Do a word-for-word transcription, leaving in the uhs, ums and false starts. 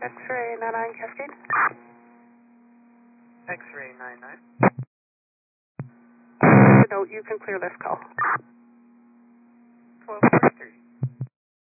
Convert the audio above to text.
X-ray nine nine Cascade. X-ray nine nine. No, you can clear this call. twelve four.